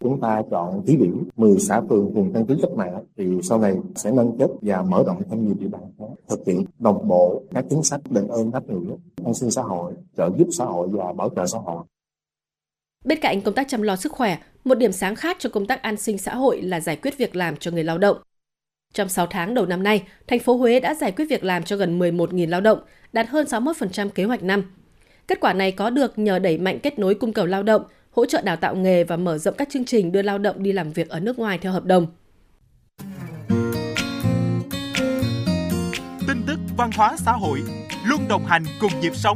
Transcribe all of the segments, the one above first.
Chúng ta chọn thí điểm 10 xã phường vùng căn cứ cách mạng thì sau này sẽ nâng cấp và mở rộng thêm nhiều địa bàn khác, thực hiện đồng bộ các chính sách đền ơn đáp nghĩa, an sinh xã hội, trợ giúp xã hội và bảo trợ xã hội. Bên cạnh công tác chăm lo sức khỏe, một điểm sáng khác cho công tác an sinh xã hội là giải quyết việc làm cho người lao động. Trong 6 tháng đầu năm nay, thành phố Huế đã giải quyết việc làm cho gần 11.000 lao động, đạt hơn 61% kế hoạch năm. Kết quả này có được nhờ đẩy mạnh kết nối cung cầu lao động, hỗ trợ đào tạo nghề và mở rộng các chương trình đưa lao động đi làm việc ở nước ngoài theo hợp đồng. Tin tức văn hóa xã hội luôn đồng hành cùng nhịp sống.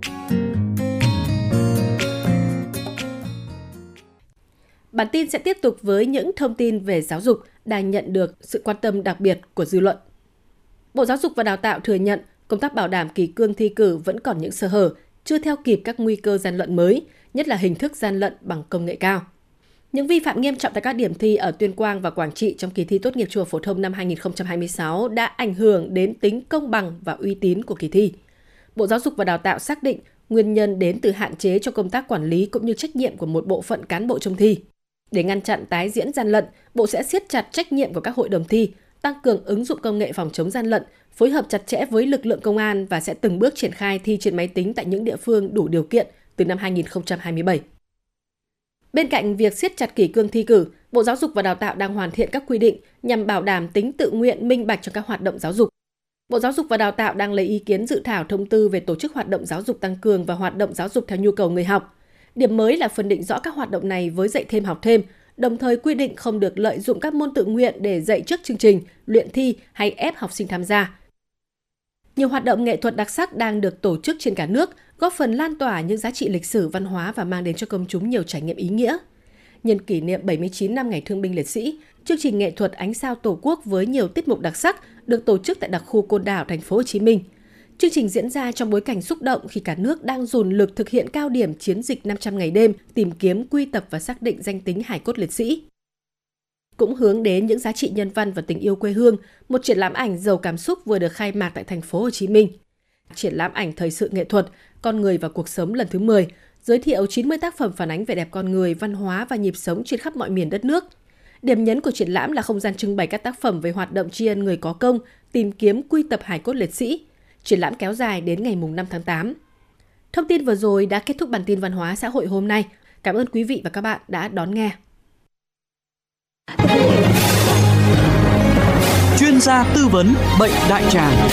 Bản tin sẽ tiếp tục với những thông tin về giáo dục đang nhận được sự quan tâm đặc biệt của dư luận. Bộ Giáo dục và Đào tạo thừa nhận công tác bảo đảm kỷ cương thi cử vẫn còn những sơ hở, chưa theo kịp các nguy cơ gian lận mới, nhất là hình thức gian lận bằng công nghệ cao. Những vi phạm nghiêm trọng tại các điểm thi ở Tuyên Quang và Quảng Trị trong kỳ thi tốt nghiệp trung học phổ thông năm 2026 đã ảnh hưởng đến tính công bằng và uy tín của kỳ thi. Bộ Giáo dục và Đào tạo xác định nguyên nhân đến từ hạn chế cho công tác quản lý cũng như trách nhiệm của một bộ phận cán bộ trong thi. Để ngăn chặn tái diễn gian lận, Bộ sẽ siết chặt trách nhiệm của các hội đồng thi, tăng cường ứng dụng công nghệ phòng chống gian lận, phối hợp chặt chẽ với lực lượng công an và sẽ từng bước triển khai thi trên máy tính tại những địa phương đủ điều kiện từ năm 2027. Bên cạnh việc siết chặt kỷ cương thi cử, Bộ Giáo dục và Đào tạo đang hoàn thiện các quy định nhằm bảo đảm tính tự nguyện minh bạch trong các hoạt động giáo dục. Bộ Giáo dục và Đào tạo đang lấy ý kiến dự thảo thông tư về tổ chức hoạt động giáo dục tăng cường và hoạt động giáo dục theo nhu cầu người học. Điểm mới là phân định rõ các hoạt động này với dạy thêm học thêm, đồng thời quy định không được lợi dụng các môn tự nguyện để dạy trước chương trình, luyện thi hay ép học sinh tham gia. Nhiều hoạt động nghệ thuật đặc sắc đang được tổ chức trên cả nước, góp phần lan tỏa những giá trị lịch sử văn hóa và mang đến cho công chúng nhiều trải nghiệm ý nghĩa. Nhân kỷ niệm 79 năm Ngày Thương binh Liệt sĩ, chương trình nghệ thuật Ánh sao Tổ quốc với nhiều tiết mục đặc sắc được tổ chức tại đặc khu Côn Đảo, thành phố Hồ Chí Minh. Chương trình diễn ra trong bối cảnh xúc động khi cả nước đang dồn lực thực hiện cao điểm chiến dịch 500 ngày đêm, tìm kiếm, quy tập và xác định danh tính hài cốt liệt sĩ. Cũng hướng đến những giá trị nhân văn và tình yêu quê hương, một triển lãm ảnh giàu cảm xúc vừa được khai mạc tại thành phố Hồ Chí Minh. Triển lãm ảnh thời sự nghệ thuật, con người và cuộc sống lần thứ 10, giới thiệu 90 tác phẩm phản ánh vẻ đẹp con người, văn hóa và nhịp sống trên khắp mọi miền đất nước. Điểm nhấn của triển lãm là không gian trưng bày các tác phẩm về hoạt động tri ân người có công, tìm kiếm, quy tập hài cốt liệt sĩ. Triển lãm kéo dài đến ngày 5 tháng 8. Thông tin vừa rồi đã kết thúc bản tin văn hóa xã hội hôm nay. Cảm ơn quý vị và các bạn đã đón nghe. Chuyên gia tư vấn bệnh đại tràng.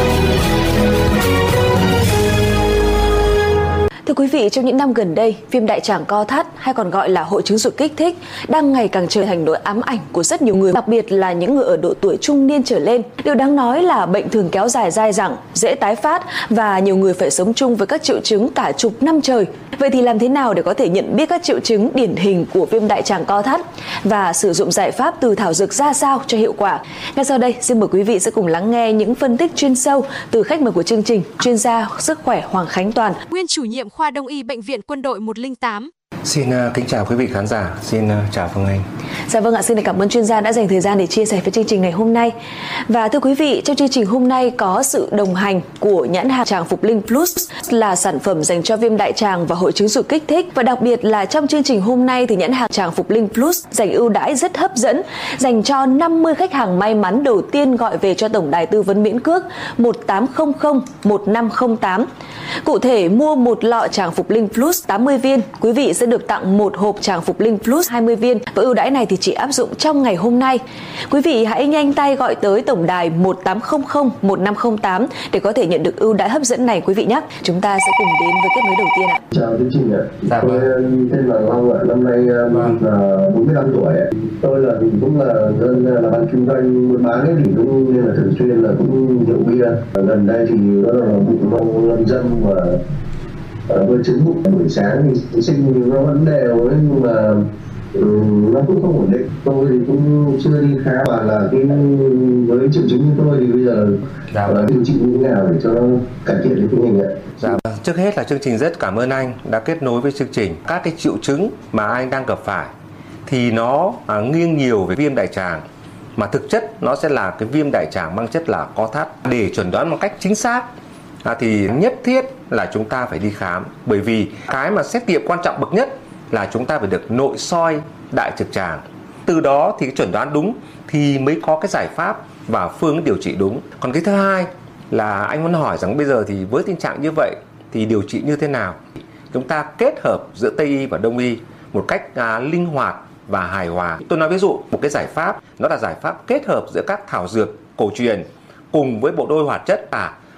Thưa quý vị, trong những năm gần đây, viêm đại tràng co thắt hay còn gọi là hội chứng ruột kích thích đang ngày càng trở thành nỗi ám ảnh của rất nhiều người, đặc biệt là những người ở độ tuổi trung niên trở lên. Điều đáng nói là bệnh thường kéo dài dai dẳng, dễ tái phát và nhiều người phải sống chung với các triệu chứng cả chục năm trời. Vậy thì làm thế nào để có thể nhận biết các triệu chứng điển hình của viêm đại tràng co thắt và sử dụng giải pháp từ thảo dược ra sao cho hiệu quả? Ngay sau đây, xin mời quý vị sẽ cùng lắng nghe những phân tích chuyên sâu từ khách mời của chương trình, chuyên gia sức khỏe Hoàng Khánh Toàn, nguyên chủ nhiệm khoa Đông y Bệnh viện Quân đội 108. Xin kính chào quý vị khán giả, xin chào Phương Anh. Dạ vâng ạ, xin cảm ơn chuyên gia đã dành thời gian để chia sẻ với chương trình ngày hôm nay. Và thưa quý vị, trong chương trình hôm nay có sự đồng hành của nhãn hàng Tràng Phục Linh Plus là sản phẩm dành cho viêm đại tràng và hội chứng ruột kích thích. Và đặc biệt là trong chương trình hôm nay thì nhãn hàng Tràng Phục Linh Plus dành ưu đãi rất hấp dẫn dành cho 50 khách hàng may mắn đầu tiên gọi về cho tổng đài tư vấn miễn cước 1800 1508. Cụ thể, mua một lọ Tràng Phục Linh Plus 80 viên, quý vị sẽ được tặng một hộp Tràng Phục Linh Plus 20 viên. Và ưu đãi này thì chỉ áp dụng trong ngày hôm nay. Quý vị hãy nhanh tay gọi tới tổng đài 1800 1508 để có thể nhận được ưu đãi hấp dẫn này quý vị nhé. Chúng ta sẽ cùng đến với kết nối đầu tiên ạ. Chào chương trình ạ. Tôi tên là Long ạ, năm nay mình là 45 tuổi. Tôi là thì cũng là dân là ban kinh doanh buôn bán ấy, thì cũng nên là thường xuyên là cũng rượu bia. Gần đây thì đó là bụng mông lâm dâm và với chứng bụng buổi sáng thì sinh nó vẫn đều ấy, nhưng mà nó cũng không ổn định. Tôi thì cũng chưa đi khám, và là cái với triệu chứng như tôi thì bây giờ điều trị như thế nào để cho nó cải thiện được cái hình ạ? Dạ, trước hết là chương trình rất cảm ơn anh đã kết nối với chương trình. Các cái triệu chứng mà anh đang gặp phải thì nó nghiêng nhiều về viêm đại tràng, mà thực chất nó sẽ là cái viêm đại tràng mang chất là co thắt. Để chẩn đoán một cách chính xác thì nhất thiết là chúng ta phải đi khám, bởi vì cái mà xét nghiệm quan trọng bậc nhất là chúng ta phải được nội soi đại trực tràng. Từ đó thì cái chẩn đoán đúng thì mới có cái giải pháp và phương điều trị đúng. Còn cái thứ hai là anh muốn hỏi rằng bây giờ thì với tình trạng như vậy thì điều trị như thế nào? Chúng ta kết hợp giữa Tây y và Đông y một cách linh hoạt và hài hòa. Tôi nói ví dụ một cái giải pháp, nó là giải pháp kết hợp giữa các thảo dược cổ truyền cùng với bộ đôi hoạt chất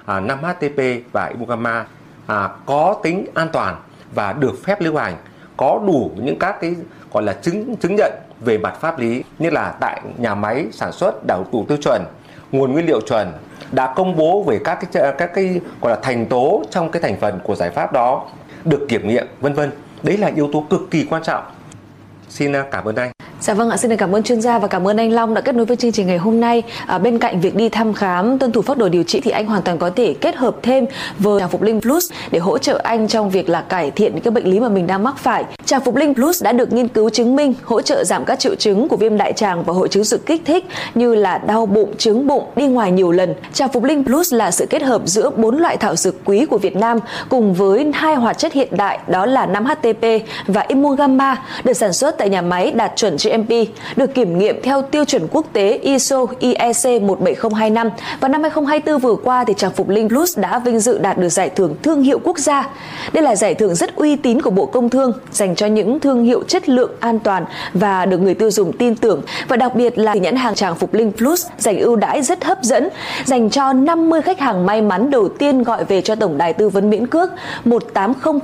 5-HTP và Ibogamma có tính an toàn và được phép lưu hành, có đủ những các cái gọi là chứng nhận về mặt pháp lý, như là tại nhà máy sản xuất đạt đủ tiêu chuẩn, nguồn nguyên liệu chuẩn, đã công bố về các cái gọi là thành tố trong cái thành phần của giải pháp đó, được kiểm nghiệm, vân vân. Đấy là yếu tố cực kỳ quan trọng. Xin cảm ơn anh. Dạ vâng ạ, xin cảm ơn chuyên gia và cảm ơn anh Long đã kết nối với chương trình ngày hôm nay. Bên cạnh việc đi thăm khám, tuân thủ phác đồ điều trị thì anh hoàn toàn có thể kết hợp thêm với Tràng Phục Linh Plus để hỗ trợ anh trong việc là cải thiện những cái bệnh lý mà mình đang mắc phải. Tràng Phục Linh Plus đã được nghiên cứu chứng minh hỗ trợ giảm các triệu chứng của viêm đại tràng và hội chứng sự kích thích như là đau bụng, chướng bụng, đi ngoài nhiều lần. Tràng Phục Linh Plus là sự kết hợp giữa 4 loại thảo dược quý của Việt Nam cùng với 2 hoạt chất hiện đại, đó là 5-HTP và Ibogamma, được sản xuất tại nhà máy đạt chuẩn GMP, được kiểm nghiệm theo tiêu chuẩn quốc tế ISO IEC 17025. Và năm 2024 vừa qua thì Tràng Phục Linh Plus đã vinh dự đạt được giải thưởng thương hiệu quốc gia. Đây là giải thưởng rất uy tín của Bộ Công Thương dành cho những thương hiệu chất lượng an toàn và được người tiêu dùng tin tưởng. Và đặc biệt là nhãn hàng Tràng Phục Linh Plus dành ưu đãi rất hấp dẫn dành cho 50 khách hàng may mắn đầu tiên gọi về cho tổng đài tư vấn miễn cước 1800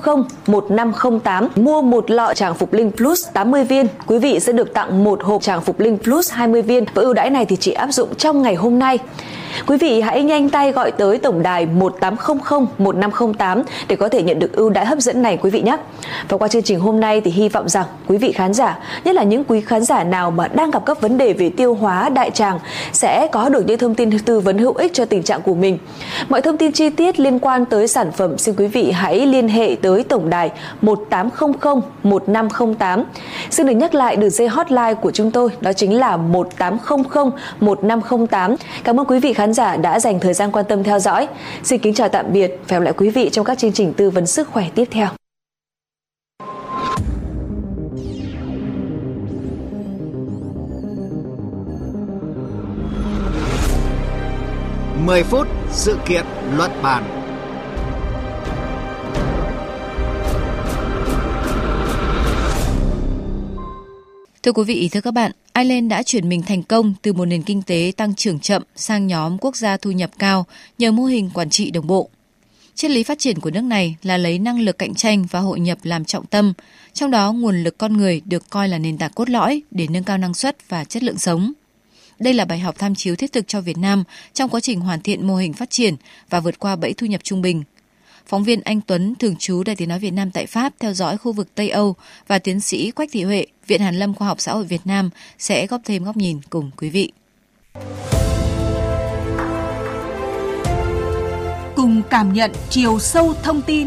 1508 mua một lọ Tràng Phục Linh Plus 80 viên. Quý vị sẽ được tặng một hộp Tràng Phục Linh Plus 20 viên và ưu đãi này thì chỉ áp dụng trong ngày hôm nay. Quý vị hãy nhanh tay gọi tới tổng đài 1800 1508 để có thể nhận được ưu đãi hấp dẫn này quý vị nhé. Và qua chương trình hôm nay thì hy vọng rằng quý vị khán giả, nhất là những quý khán giả nào mà đang gặp các vấn đề về tiêu hóa, đại tràng sẽ có được những thông tin tư vấn hữu ích cho tình trạng của mình. Mọi thông tin chi tiết liên quan tới sản phẩm xin quý vị hãy liên hệ tới tổng đài 1800 1508. Xin được nhắc lại đường dây hotline của chúng tôi, đó chính là 1800 1508. Cảm ơn quý vị khán giả đã dành thời gian quan tâm theo dõi. Xin kính chào tạm biệt và hẹn gặp lại quý vị trong các chương trình tư vấn sức khỏe tiếp theo. Mười phút sự kiện luận bàn. Thưa quý vị, thưa các bạn, Ireland đã chuyển mình thành công từ một nền kinh tế tăng trưởng chậm sang nhóm quốc gia thu nhập cao nhờ mô hình quản trị đồng bộ. Triết lý phát triển của nước này là lấy năng lực cạnh tranh và hội nhập làm trọng tâm, trong đó nguồn lực con người được coi là nền tảng cốt lõi để nâng cao năng suất và chất lượng sống. Đây là bài học tham chiếu thiết thực cho Việt Nam trong quá trình hoàn thiện mô hình phát triển và vượt qua bẫy thu nhập trung bình. Phóng viên Anh Tuấn, thường trú Đài Tiếng nói Việt Nam tại Pháp, theo dõi khu vực Tây Âu, và tiến sĩ Quách Thị Huệ, Viện Hàn lâm Khoa học Xã hội Việt Nam sẽ góp thêm góc nhìn cùng quý vị. Cùng cảm nhận chiều sâu thông tin.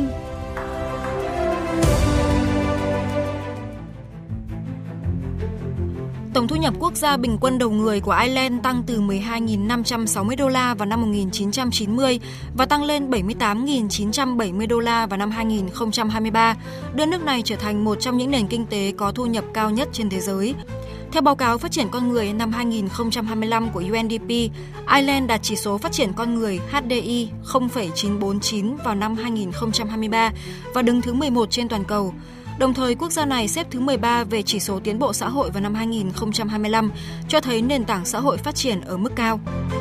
Tổng thu nhập quốc gia bình quân đầu người của Ireland tăng từ 12.560 đô la vào năm 1990 và tăng lên 78.970 đô la vào năm 2023, đưa nước này trở thành một trong những nền kinh tế có thu nhập cao nhất trên thế giới. Theo báo cáo phát triển con người năm 2025 của UNDP, Ireland đạt chỉ số phát triển con người HDI 0,949 vào năm 2023 và đứng thứ 11 trên toàn cầu. Đồng thời, quốc gia này xếp thứ 13 về chỉ số tiến bộ xã hội vào năm 2025, cho thấy nền tảng xã hội phát triển ở mức cao.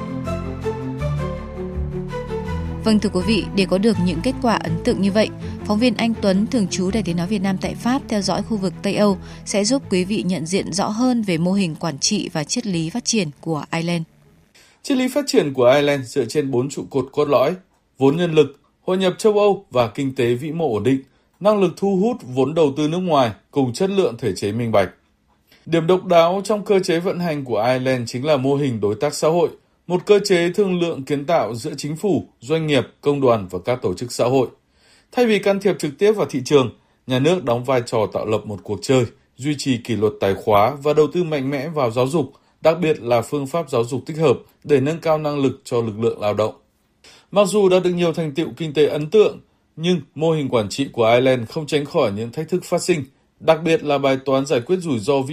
Vâng, thưa quý vị, để có được những kết quả ấn tượng như vậy, phóng viên Anh Tuấn, thường trú Đài Tiếng nói Việt Nam tại Pháp, theo dõi khu vực Tây Âu sẽ giúp quý vị nhận diện rõ hơn về mô hình quản trị và triết lý phát triển của Ireland. Triết lý phát triển của Ireland dựa trên 4 trụ cột cốt lõi: vốn nhân lực, hội nhập châu Âu và kinh tế vĩ mô ổn định, năng lực thu hút vốn đầu tư nước ngoài cùng chất lượng thể chế minh bạch. Điểm độc đáo trong cơ chế vận hành của Ireland chính là mô hình đối tác xã hội, một cơ chế thương lượng kiến tạo giữa chính phủ, doanh nghiệp, công đoàn và các tổ chức xã hội. Thay vì can thiệp trực tiếp vào thị trường, nhà nước đóng vai trò tạo lập một cuộc chơi, duy trì kỷ luật tài khóa và đầu tư mạnh mẽ vào giáo dục, đặc biệt là phương pháp giáo dục tích hợp để nâng cao năng lực cho lực lượng lao động. Mặc dù đã được nhiều thành tựu kinh tế ấn tượng, nhưng mô hình quản trị của Ireland không tránh khỏi những thách thức phát sinh đặc biệt là bài toán giải quyết rủi ro